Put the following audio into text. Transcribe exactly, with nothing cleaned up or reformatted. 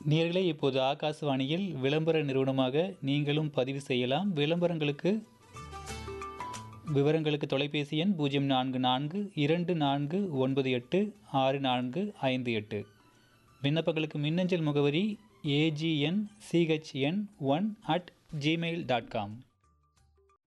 நேயர்களே, இப்போது ஆகாசவாணியில் விளம்பர நிறுவனமாக நீங்களும் பதிவு செய்யலாம். விளம்பரங்களுக்கு விவரங்களுக்கு தொலைபேசி எண் பூஜ்ஜியம் நான்கு நான்கு இரண்டு நான்கு ஒன்பது எட்டு ஆறு நான்கு ஐந்து எட்டு. விண்ணப்பங்களுக்கு மின்னஞ்சல் முகவரி AGN CHN one at Gmail dot com.